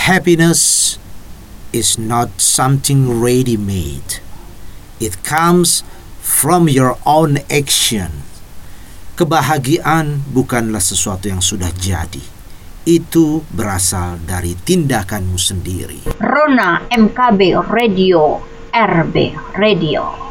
Happiness is not something ready-made. It comes from your own action. Kebahagiaan bukanlah sesuatu yang sudah jadi. Itu berasal dari tindakanmu sendiri. Rona MKB Radio, RB Radio.